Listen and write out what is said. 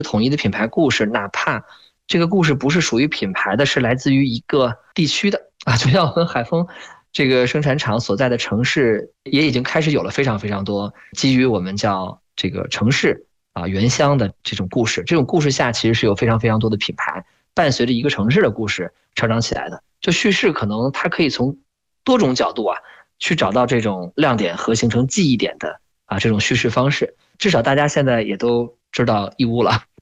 统一的品牌故事，哪怕这个故事不是属于品牌的，是来自于一个地区的啊，就像我们海丰这个生产厂所在的城市，也已经开始有了非常非常多基于我们叫这个城市啊原乡的这种故事。这种故事下其实是有非常非常多的品牌伴随着一个城市的故事成长起来的。就叙事可能它可以从多种角度啊去找到这种亮点和形成记忆点的啊这种叙事方式。至少大家现在也都知道义乌了。